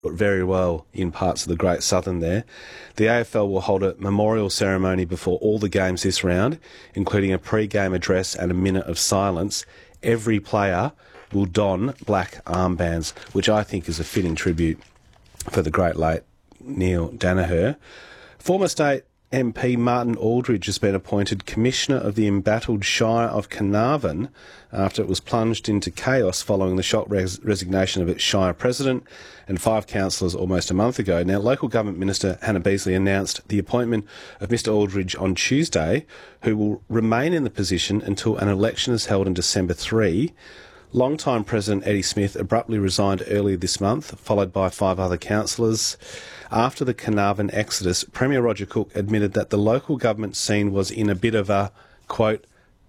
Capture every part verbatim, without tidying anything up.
very well in parts of the Great Southern there. The A F L will hold a memorial ceremony before all the games this round, including a pre-game address and a minute of silence. Every player will don black armbands, which I think is a fitting tribute for the great late Neil Danaher. Former state M P Martin Aldridge has been appointed Commissioner of the embattled Shire of Carnarvon after it was plunged into chaos following the shock res- resignation of its Shire President and five councillors almost a month ago. Now, Local Government Minister Hannah Beazley announced the appointment of Mister Aldridge on Tuesday, who will remain in the position until an election is held in December third. Long-time President Eddie Smith abruptly resigned earlier this month, followed by five other councillors. After the Carnarvon exodus, Premier Roger Cook admitted that the local government scene was in a bit of a, quote,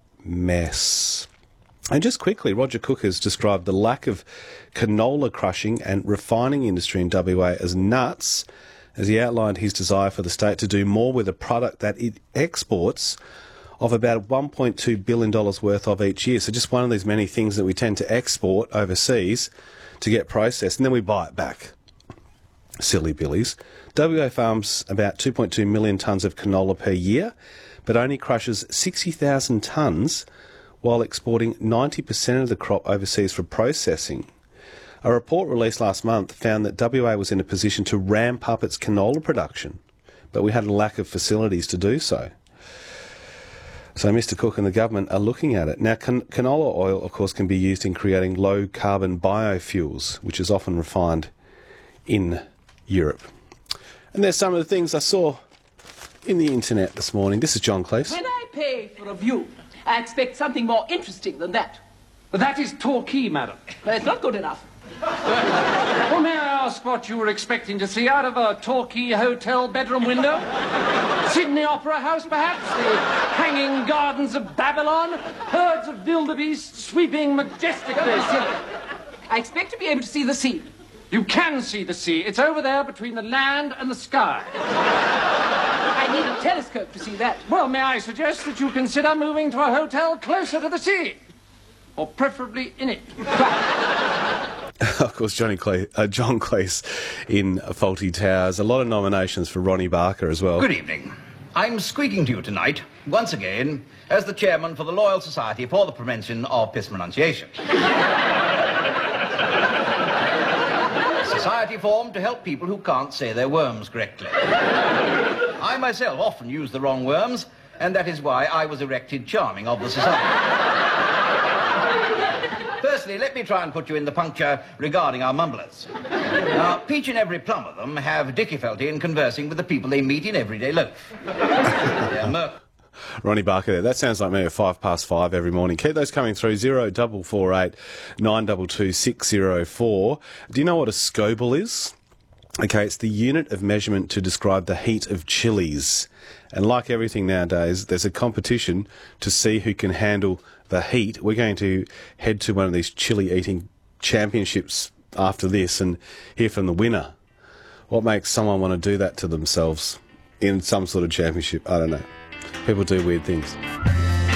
mess. And just quickly, Roger Cook has described the lack of canola crushing and refining industry in W A as nuts, as he outlined his desire for the state to do more with a product that it exports of about one point two billion dollars worth of each year. So just one of these many things that we tend to export overseas to get processed, and then we buy it back. Silly billies. W A farms about two point two million tonnes of canola per year, but only crushes sixty thousand tonnes while exporting ninety percent of the crop overseas for processing. A report released last month found that W A was in a position to ramp up its canola production, but we had a lack of facilities to do so. So Mister Cook and the government are looking at it. Now, can- canola oil, of course, can be used in creating low-carbon biofuels, which is often refined in Europe. And there's some of the things I saw in the internet this morning. This is John Cleese. When I pay for a view, I expect something more interesting than that. But that is Torquay, madam. But it's not good enough. Well, may I ask what you were expecting to see out of a Torquay hotel bedroom window? Sydney Opera House, perhaps? The hanging gardens of Babylon? Herds of wildebeests sweeping majestically? I expect to be able to see the sea. You can see the sea. It's over there between the land and the sky. I need a telescope to see that. Well, may I suggest that you consider moving to a hotel closer to the sea? Or preferably in it. Of course, Johnny Cle- uh, John Cleese in Fawlty Towers. A lot of nominations for Ronnie Barker as well. Good evening. I'm speaking to you tonight, once again, as the chairman for the Loyal Society for the Prevention of Mispronunciation. Society formed to help people who can't say their worms correctly. I myself often use the wrong worms, and that is why I was elected charming of the society. Firstly, let me try and put you in the puncture regarding our mumblers. Now, each and every plum of them have difficulty in conversing with the people they meet in everyday life. They're murk- Ronnie Barker there. That sounds like me at five past five every morning. Keep those coming through. Zero double four eight nine double two six zero four. Do you know what a Scoville is? Okay, it's the unit of measurement to describe the heat of chilies. And like everything nowadays, there's a competition to see who can handle the heat. We're going to head to one of these chili eating championships after this and hear from the winner. What makes someone want to do that to themselves in some sort of championship? I don't know. People do weird things.